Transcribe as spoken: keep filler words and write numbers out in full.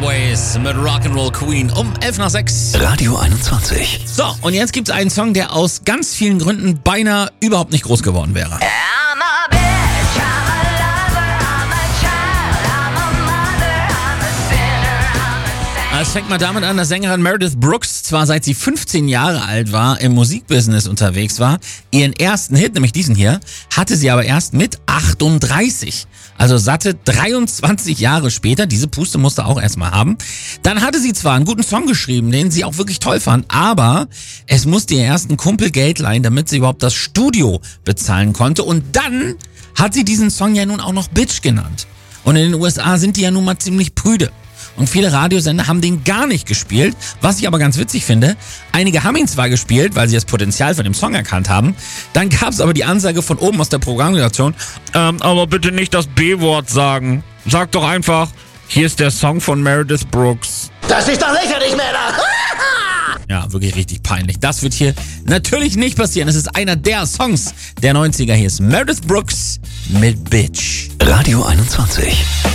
Subways mit Rock'n'Roll Queen um elf nach sechs. Radio einundzwanzig. So, und jetzt gibt's einen Song, der aus ganz vielen Gründen beinahe überhaupt nicht groß geworden wäre. Es fängt mal damit an, dass Sängerin Meredith Brooks zwar seit sie fünfzehn Jahre alt war, im Musikbusiness unterwegs war. Ihren ersten Hit, nämlich diesen hier, hatte sie aber erst mit achtunddreißig. Also satte dreiundzwanzig Jahre später. Diese Puste musste auch erstmal haben. Dann hatte sie zwar einen guten Song geschrieben, den sie auch wirklich toll fand, aber es musste ihr ersten Kumpel Geld leihen, damit sie überhaupt das Studio bezahlen konnte. Und dann hat sie diesen Song ja nun auch noch Bitch genannt. Und in den U S A sind die ja nun mal ziemlich prüde. Und viele Radiosender haben den gar nicht gespielt, was ich aber ganz witzig finde. Einige haben ihn zwar gespielt, weil sie das Potenzial von dem Song erkannt haben. Dann gab es aber die Ansage von oben aus der Programmredaktion, ähm, aber bitte nicht das B-Wort sagen. Sag doch einfach, hier ist der Song von Meredith Brooks. Das ist doch lächerlich, Männer! Ja, wirklich richtig peinlich. Das wird hier natürlich nicht passieren. Es ist einer der Songs der neunziger. Hier ist Meredith Brooks mit Bitch. Radio einundzwanzig.